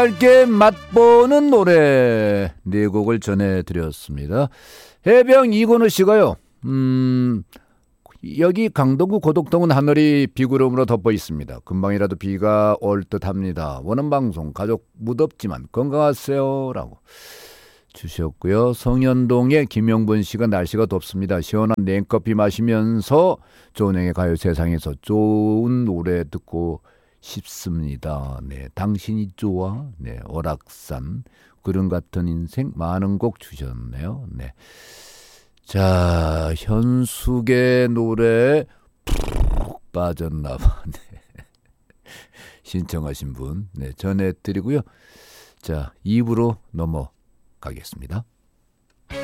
짧게 맛보는 노래 네 곡을 전해드렸습니다. 해병 이건우 씨가요. 여기 강동구 고덕동은 하늘이 비구름으로 덮어 있습니다. 금방이라도 비가 올 듯합니다. 원은 방송 가족 무덥지만 건강하세요 라고 주셨고요. 성현동의 김영분 씨가 날씨가 덥습니다. 시원한 냉커피 마시면서 조은행의 가요 세상에서 좋은 노래 듣고 싶습니다. 네, 당신이 좋아. 네, 오락산 구름 같은 인생 많은 곡 주셨네요. 네. 자, 현숙의 노래 푹 빠졌나봐. 네. 신청하신 분 네, 전해드리고요. 자, 2부로 넘어가겠습니다.